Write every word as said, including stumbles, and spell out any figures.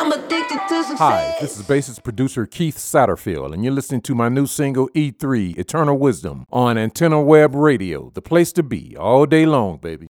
I'm addicted to success. Hi, this is bassist producer Keith Satterfield, and you're listening to my new single E three, Eternal Wisdom, on Antenna Web Radio, the place to be all day long, baby.